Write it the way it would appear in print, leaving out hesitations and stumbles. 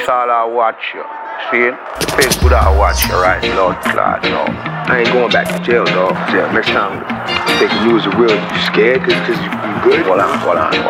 police all I watch you. See? The face good I watch you, right? Lord Claude, no. I ain't going back to jail, dog. Next time, thinking you was a real, you scared because you good? Hold on.